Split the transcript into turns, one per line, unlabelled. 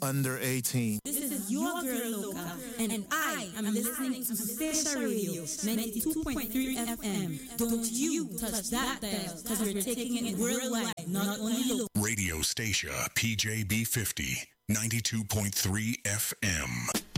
under 18.
This is your girl Loca, and I am listening to Station Radio 92.3 FM. Don't you touch that dial, because we're taking it worldwide, not only local.
Radio Station PJB 50, 92.3 FM.